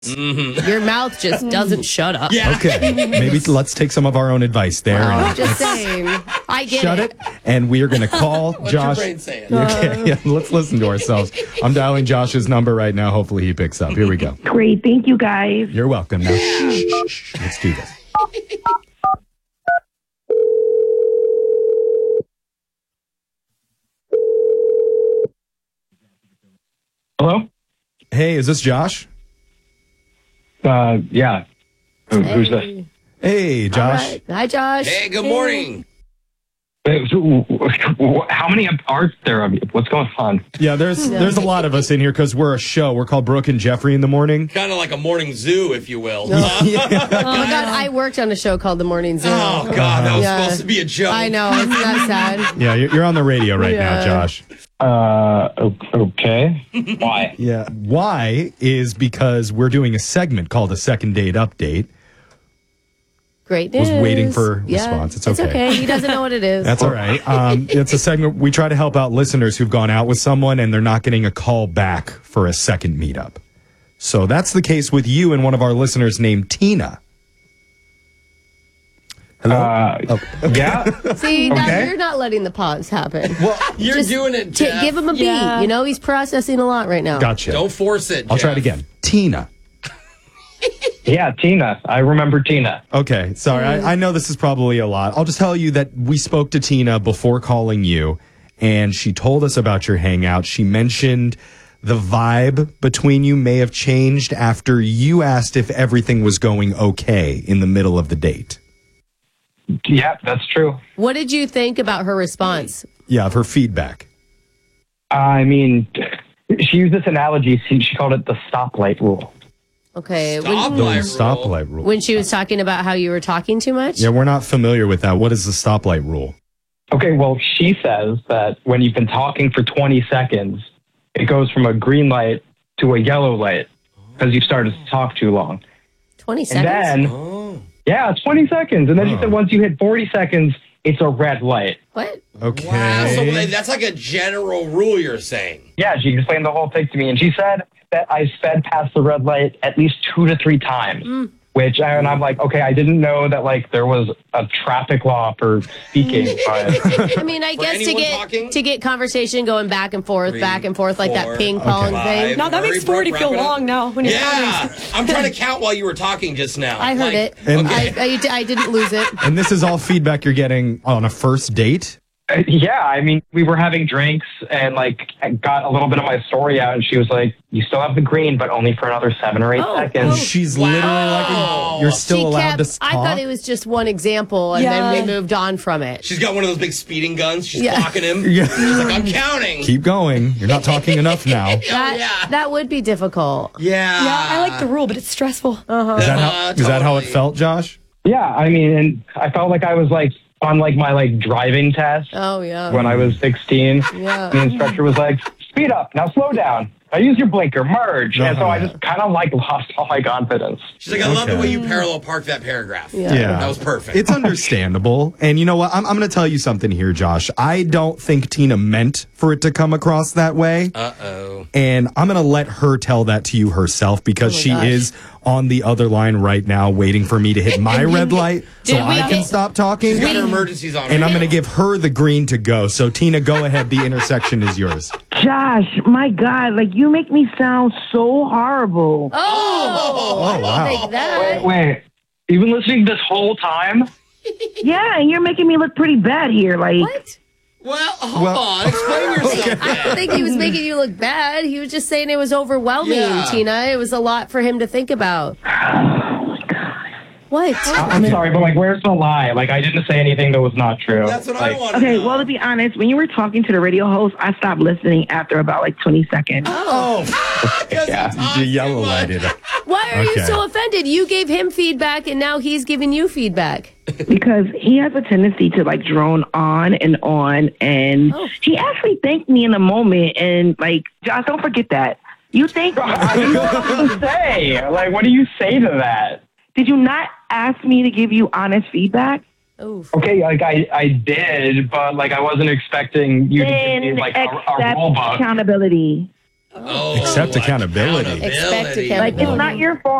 Your mouth just doesn't shut up. Yeah. Okay, maybe let's take some of our own advice there. I'm just saying. I get Shut it. And we are going to call What's Josh. your brain saying? Okay, yeah, let's listen to ourselves. I'm dialing Josh's number right now. Hopefully he picks up. Here we go. Great. Thank you, guys. You're welcome. Now, shh. Let's do this. Hello? Hey, is this Josh? Yeah. Who's this? Hey, Josh. All right. Hi, Josh. Hey, good morning. How many are there of you? What's going on? Yeah, there's a lot of us in here because we're a show. We're called Brooke and Jeffrey in the morning. Kind of like a morning zoo, if you will. Oh my God, I worked on a show called The Morning Zoo. Oh, God, that was Yeah. supposed to be a joke. I know, it's not sad. Yeah, you're on the radio right now, Josh. Okay. Why? Yeah. Why is because we're doing a segment called a Second Date Update. Great news. Was waiting for response. It's okay. He doesn't know what it is. That's all right. It's a segment we try to help out listeners who've gone out with someone and they're not getting a call back for a second meetup. So that's the case with you and one of our listeners named Tina. Hello? Yeah? See, now Okay. you're not letting the pause happen. Well, you're Just doing it, Jeff. Give him a beat. You know, he's processing a lot right now. Gotcha. Don't force it, I'll try Jeff. it again. Tina. Yeah, Tina. I remember Tina. Okay, sorry. I know this is probably a lot. I'll just tell you that we spoke to Tina before calling you, and she told us about your hangout. She mentioned the vibe between you may have changed after you asked if everything was going okay in the middle of the date. Yeah, that's true. What did you think about her response? Yeah, of her feedback. I mean, she used this analogy. She called it the stoplight rule. Okay. Stoplight rule. When she was talking about how you were talking too much? Yeah, we're not familiar with that. What is the stoplight rule? Okay, well, she says that when you've been talking for 20 seconds, it goes from a green light to a yellow light because you started to talk too long. 20 seconds? And then, yeah, 20 seconds. And then she said once you hit 40 seconds, it's a red light. What? Okay. Wow, so that's like a general rule you're saying. Yeah, she explained the whole thing to me. And she said that I sped past the red light at least 2 to 3 times. And I'm like, okay, I didn't know that like there was a traffic law for speaking. But I mean, I For guess anyone talking? to get conversation going back and forth, like that 4, ping pong thing. No, that makes 40 feel long now when you're Yeah, counting. I'm trying to count while you were talking just now. I heard it. And- I didn't lose it. And this is all feedback you're getting on a first date? yeah, I mean, we were having drinks and like I got a little bit of my story out and she was like, you still have the green, but only for another 7 or 8 seconds. She's literally like, you're still allowed to talk? I thought it was just one example, and then we moved on from it. She's got one of those big speeding guns. She's Yeah. clocking him. Yeah. She's like, I'm counting. Keep going. You're not talking enough now. That would be difficult. Yeah. Yeah, I like the rule, but it's stressful. Is that how it felt, Josh? Yeah, I mean, and I felt like I was like on like my like driving test Oh, yeah. when I was 16. Yeah. The instructor was like, speed up, now slow down. Now use your blinker, merge. And so I just kind of like lost all my confidence. She's like, I love the way you parallel parked that paragraph. Yeah. That was perfect. It's understandable. And you know what? I'm going to tell you something here, Josh. I don't think Tina meant for it to come across that way. Uh-oh. And I'm going to let her tell that to you herself because she is on the other line right now waiting for me to hit my red light so Did we I can get- stop talking. She's got her emergencies on. And right I'm going now. to give her the green to go. So, Tina, go ahead. The intersection is yours. Josh, my God, like you make me sound so horrible. Oh, I don't wow. think that. Wait, you've been listening this whole time? Yeah, and you're making me look pretty bad here. Like, What? Well, hold on. Explain yourself. I don't think he was making you look bad. He was just saying it was overwhelming, Yeah. Tina. It was a lot for him to think about. What? I'm sorry, but like, where's the lie? Like, I didn't say anything that was not true. That's what like, I want to okay, know. well, to be honest, when you were talking to the radio host, I stopped listening after about like 20 seconds. Yeah. You yellow lighted. Why are you Okay. so offended? You gave him feedback, and now he's giving you feedback. Because he has a tendency to like drone on and he actually thanked me in a moment, and like, Josh, don't forget that. You think I don't know what to say. Like, what do you say to that? did you not ask me to give you honest feedback? Oof. Okay, like I did, but like I wasn't expecting you to give Then me like a accept rule book. accountability. Oh, Accept accountability. Expect accountability. Like, it's not your fault.